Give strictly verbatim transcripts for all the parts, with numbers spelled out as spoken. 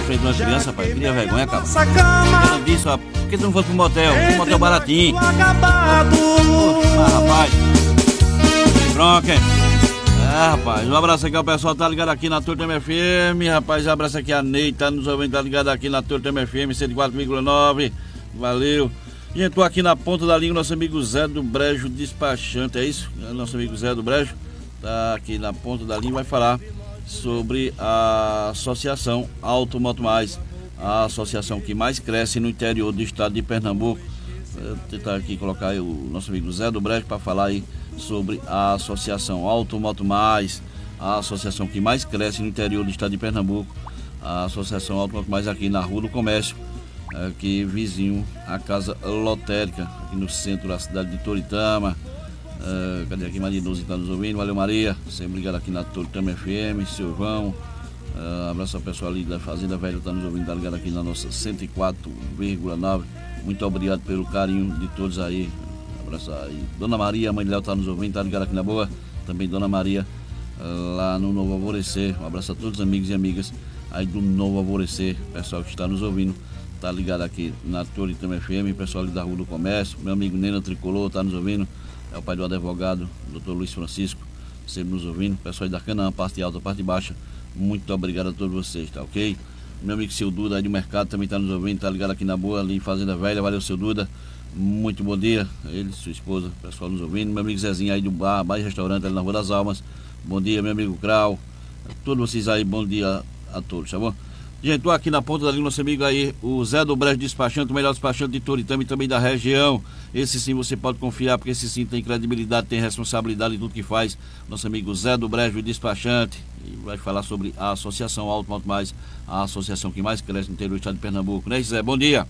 frente de uma criança, rapaz. Cria vergonha, cara. Ela disse, ó, por que tu não foi pro motel? Um motel baratinho. Ah, rapaz. Que bronca, hein? É, rapaz, um abraço aqui ao pessoal, tá ligado aqui na Turma F M, rapaz, um abraço aqui a Ney, tá nos ouvindo, tá ligado aqui na Turma F M, cento e quatro vírgula nove, valeu. Gente, tô aqui na ponta da língua, nosso amigo Zé do Brejo Despachante, é isso? Nosso amigo Zé do Brejo, tá aqui na ponta da língua, vai falar sobre a associação Auto Moto Mais, a associação que mais cresce no interior do estado de Pernambuco. Vou tentar aqui colocar aí o nosso amigo Zé do Brejo para falar aí sobre a associação Auto Moto Mais, a associação que mais cresce no interior do estado de Pernambuco, a associação Auto Moto Mais aqui na Rua do Comércio, aqui vizinho à Casa Lotérica, aqui no centro da cidade de Toritama. Uh, cadê aqui Maria Nuzi está nos ouvindo? Valeu, Maria, sempre ligado aqui na Toritama F M, seu João, uh, abraço ao pessoal ali da Fazenda Velha, está nos ouvindo, está ligado aqui na nossa cento e quatro vírgula nove. Muito obrigado pelo carinho de todos aí. Abraço aí. Dona Maria, mãe de Léo, tá nos ouvindo, tá ligado aqui na boa. Também Dona Maria, lá no Novo Alvorecer. Um abraço a todos os amigos e amigas aí do Novo Alvorecer. Pessoal que está nos ouvindo, tá ligado aqui na Toritama F M. Pessoal ali da Rua do Comércio. Meu amigo Nena Tricolor, tá nos ouvindo. É o pai do advogado, doutor Luiz Francisco, sempre nos ouvindo. Pessoal aí da Canaã, parte alta, parte baixa. Muito obrigado a todos vocês, tá ok? Meu amigo Seu Duda aí do mercado também tá nos ouvindo, tá ligado aqui na boa, ali em Fazenda Velha. Valeu, Seu Duda. Muito bom dia, ele, sua esposa, pessoal nos ouvindo. Meu amigo Zezinho aí do bar, bar e restaurante ali na Rua das Almas. Bom dia, meu amigo Krau. A todos vocês aí, bom dia a todos, tá bom? Gente, tô aqui na ponta da língua, nosso amigo aí, o Zé do Brejo Despachante, o melhor despachante de Toritama e também da região. Esse sim você pode confiar, porque esse sim tem credibilidade, tem responsabilidade em tudo que faz. Nosso amigo Zé do Brejo Despachante. E vai falar sobre a associação Auto Moto Mais, a associação que mais cresce no interior do estado de Pernambuco, né, Zé? Bom dia.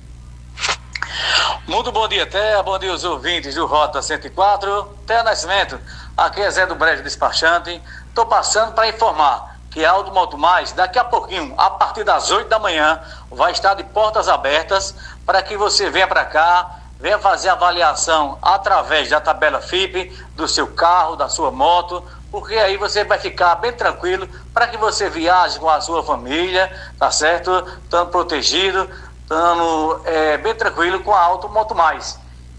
Muito bom dia, Terra. Bom dia, os ouvintes do Rota cento e quatro. Terra Nascimento, aqui é Zé do Brejo Despachante. Estou passando para informar que a Auto Moto Mais, daqui a pouquinho, a partir das oito da manhã, vai estar de portas abertas para que você venha para cá, venha fazer a avaliação através da tabela F I P do seu carro, da sua moto, porque aí você vai ficar bem tranquilo para que você viaje com a sua família, tá certo? Estando protegido, estando é, bem tranquilo com a Auto Moto Mais.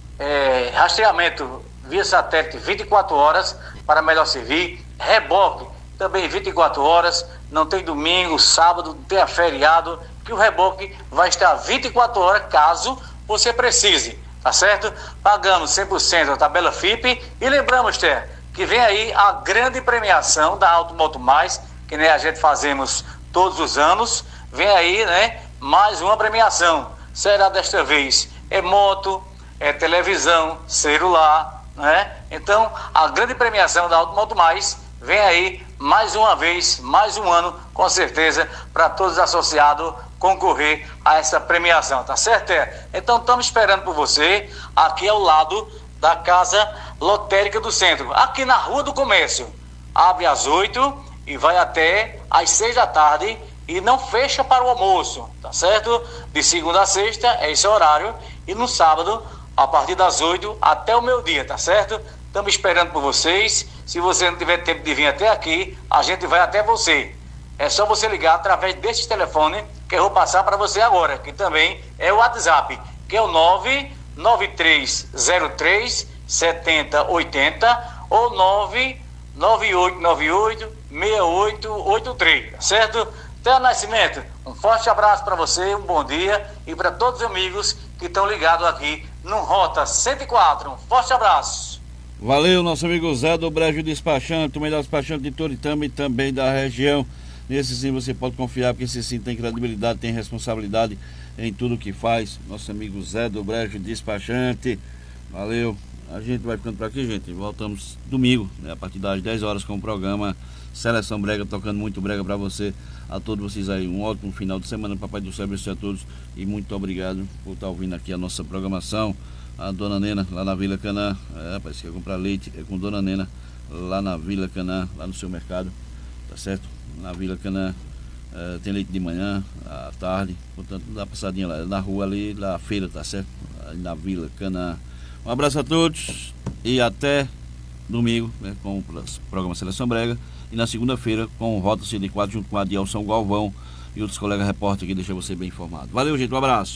É, rastreamento via satélite vinte e quatro horas para melhor servir, reboque também vinte e quatro horas, não tem domingo, sábado, não tem feriado, que o reboque vai estar vinte e quatro horas caso você precise, tá certo? Pagando cem por cento da tabela F I P e lembramos, Ter, que vem aí a grande premiação da Auto Moto Mais, que né, a gente fazemos todos os anos, vem aí, né, mais uma premiação, será desta vez é moto, é televisão, celular, né? Então, a grande premiação da Auto Moto Mais vem aí mais uma vez, mais um ano, com certeza, para todos os associados concorrer a essa premiação, tá certo? É? Então estamos esperando por você, aqui ao lado da Casa Lotérica do Centro, aqui na Rua do Comércio. Abre às oito e vai até às seis da tarde e não fecha para o almoço, tá certo? De segunda a sexta é esse horário e no sábado, a partir das oito até o meio-dia, tá certo? Estamos esperando por vocês. Se você não tiver tempo de vir até aqui, a gente vai até você. É só você ligar através desse telefone que eu vou passar para você agora, que também é o WhatsApp, que é o nove nove três zero três sete zero oito zero ou nove nove oito nove oito seis oito oito três, certo? Até o Nascimento, um forte abraço para você, um bom dia e para todos os amigos que estão ligados aqui no Rota cento e quatro. Um forte abraço. Valeu, nosso amigo Zé do Brejo Despachante, o melhor despachante de Toritama e também da região. Nesse sim você pode confiar, porque esse sim tem credibilidade, tem responsabilidade em tudo que faz. Nosso amigo Zé do Brejo Despachante. Valeu. A gente vai ficando por aqui, gente. Voltamos domingo, né, a partir das dez horas com o programa Seleção Brega, tocando muito brega para você, a todos vocês aí. Um ótimo final de semana, Papai do Céu abençoe a todos e muito obrigado por estar ouvindo aqui a nossa programação. A Dona Nena, lá na Vila Canaã, é, rapaz, quer comprar leite, é com Dona Nena, lá na Vila Canaã, lá no seu mercado, tá certo? Na Vila Canaã, é, tem leite de manhã, à tarde, portanto, dá passadinha lá, na rua ali, na feira, tá certo? Aí na Vila Canaã. Um abraço a todos e até domingo, né, com o programa Seleção Brega, e na segunda-feira com o Rota cento e quatro junto com a Adielson Galvão e outros colegas repórteres que deixam você bem informado. Valeu, gente, um abraço.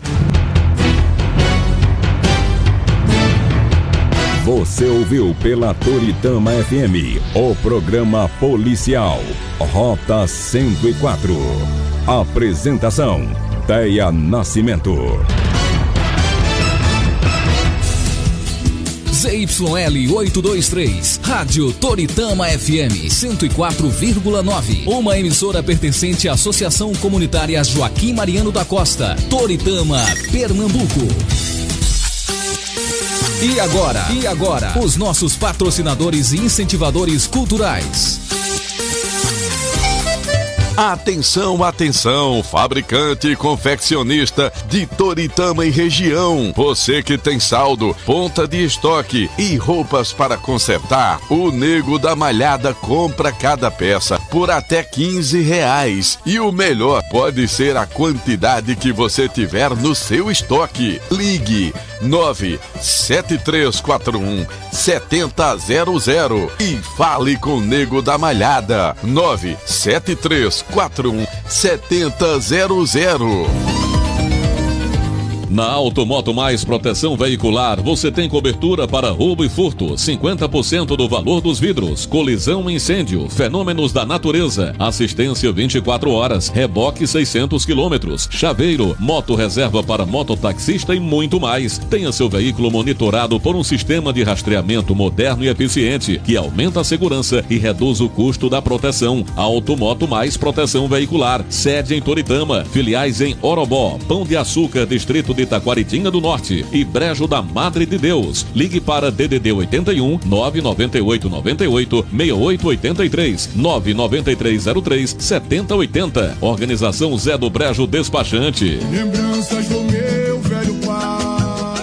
Você ouviu pela Toritama F M o programa policial Rota cento e quatro. Apresentação: Deia Nascimento. Z Y L oitocentos e vinte e três, Rádio Toritama F M cento e quatro vírgula nove, uma emissora pertencente à Associação Comunitária Joaquim Mariano da Costa, Toritama, Pernambuco. E agora, e agora, os nossos patrocinadores e incentivadores culturais. Atenção, atenção, fabricante e confeccionista de Toritama e região. Você que tem saldo, ponta de estoque e roupas para consertar, o Nego da Malhada compra cada peça por até quinze reais. E o melhor pode ser a quantidade que você tiver no seu estoque. Ligue nove sete três quatro um sete zero zero zero e fale com o Nego da Malhada. nove sete três quatro um sete zero zero. Na Automoto Mais Proteção Veicular, você tem cobertura para roubo e furto, cinquenta por cento do valor dos vidros, colisão e incêndio, fenômenos da natureza, assistência vinte e quatro horas, reboque seiscentos quilômetros, chaveiro, moto reserva para mototaxista e muito mais. Tenha seu veículo monitorado por um sistema de rastreamento moderno e eficiente, que aumenta a segurança e reduz o custo da proteção. Automoto Mais Proteção Veicular, sede em Toritama, filiais em Orobó, Pão de Açúcar, Distrito de Itaquaritinga do Norte e Brejo da Madre de Deus. Ligue para D D D oitenta e um, nove nove oito nove oito, seis oito oito três, nove nove três zero três, sete zero oito zero. Organização Zé do Brejo Despachante. Lembranças do meu velho pai.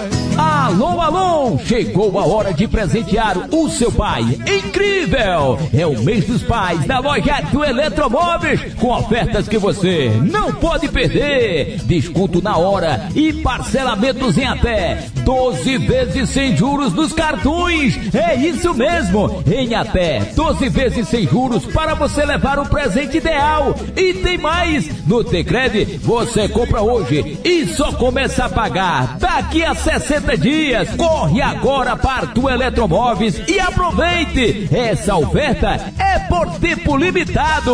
Alô, alô! Chegou a hora de presentear o seu pai. Incrível! É o mês dos pais da loja do Eletromóveis, com ofertas que você não pode perder. Desconto na hora e parcelamentos em até doze vezes sem juros nos cartões. É isso mesmo, em até doze vezes sem juros para você levar o presente ideal. E tem mais, no Tecred você compra hoje e só começa a pagar daqui a sessenta dias. Corre agora para o Eletromóveis e aproveite. Essa oferta é por tempo limitado.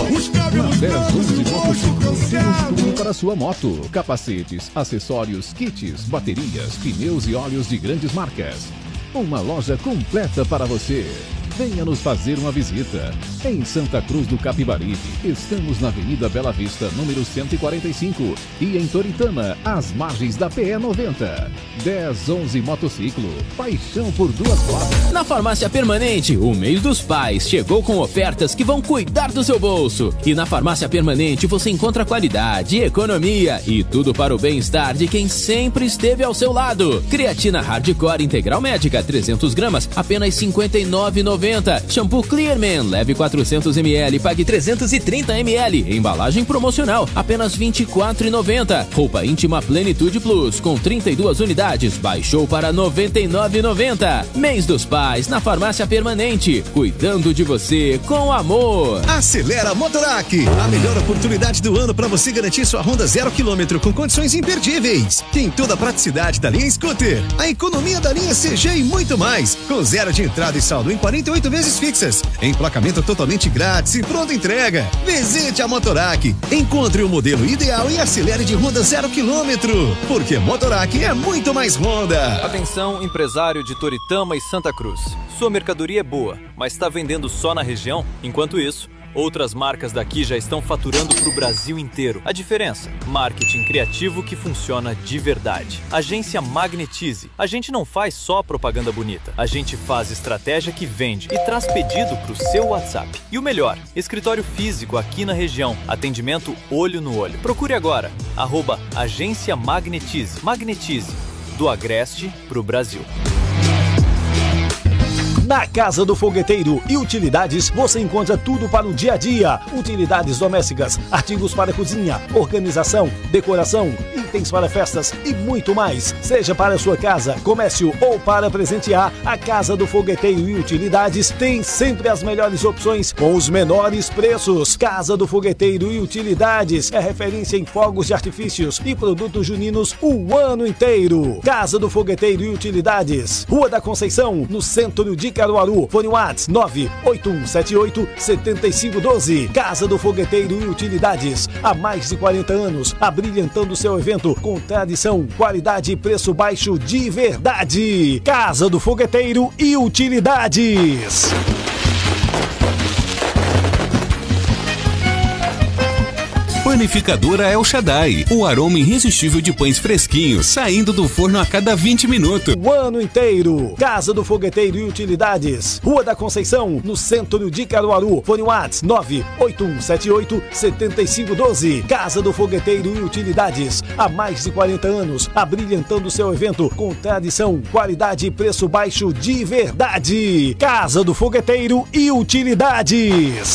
Na dez onze Motociclos temos tudo para sua moto: capacetes, acessórios, kits, baterias, pneus e óleos de grandes marcas. Uma loja completa para você. Venha nos fazer uma visita. Em Santa Cruz do Capibaribe, estamos na Avenida Bela Vista, número cento e quarenta e cinco. E em Toritama, às margens da P E noventa. dez onze Motociclo, paixão por duas rodas. Na Farmácia Permanente, o mês dos pais chegou com ofertas que vão cuidar do seu bolso. E na Farmácia Permanente você encontra qualidade, economia e tudo para o bem-estar de quem sempre esteve ao seu lado. Creatina Hardcore Integral Médica, trezentos gramas, apenas cinquenta e nove reais e noventa centavos. Shampoo Clearman, leve quatrocentos mililitros, pague trezentos e trinta mililitros. Embalagem promocional, apenas vinte e quatro reais e noventa centavos. Roupa íntima Plenitude Plus, com trinta e duas unidades, baixou para noventa e nove reais e noventa centavos. Mês dos Pais, na Farmácia Permanente, cuidando de você com amor. Acelera Motorac, a melhor oportunidade do ano para você garantir sua Honda zero quilômetro com condições imperdíveis. Tem toda a praticidade da linha Scooter, a economia da linha C G e muito mais, com zero de entrada e saldo em quarenta e oito vezes fixas, emplacamento totalmente grátis e pronta entrega. Visite a Motorac, encontre o modelo ideal e acelere de Honda zero quilômetro, porque Motorac é muito mais Honda. Atenção, empresário de Toritama e Santa Cruz. Sua mercadoria é boa, mas está vendendo só na região? Enquanto isso, outras marcas daqui já estão faturando para o Brasil inteiro. A diferença? Marketing criativo que funciona de verdade. Agência Magnetize. A gente não faz só propaganda bonita. A gente faz estratégia que vende e traz pedido para o seu WhatsApp. E o melhor, escritório físico aqui na região. Atendimento olho no olho. Procure agora. Arroba Agência Magnetize. Magnetize. Do Agreste para o Brasil. Na Casa do Fogueteiro e Utilidades, você encontra tudo para o dia a dia. Utilidades domésticas, artigos para cozinha, organização, decoração e itens para festas e muito mais. Seja para sua casa, comércio ou para presentear, a Casa do Fogueteiro e Utilidades tem sempre as melhores opções com os menores preços. Casa do Fogueteiro e Utilidades é referência em fogos de artifícios e produtos juninos o ano inteiro. Casa do Fogueteiro e Utilidades, Rua da Conceição, no centro de Caruaru. Fone WhatsApp nove oito um sete oito sete cinco um dois. Casa do Fogueteiro e Utilidades, há mais de quarenta anos, abrilhantando seu evento com tradição, qualidade e preço baixo de verdade. Casa do Fogueteiro e Utilidades. Panificadora El Shaddai, o aroma irresistível de pães fresquinhos, saindo do forno a cada vinte minutos. O ano inteiro. Casa do Fogueteiro e Utilidades, Rua da Conceição, no centro de Caruaru. Fone WhatsApp nove oito um sete oito sete cinco um dois. Casa do Fogueteiro e Utilidades, há mais de quarenta anos, abrilhantando seu evento com tradição, qualidade e preço baixo de verdade. Casa do Fogueteiro e Utilidades.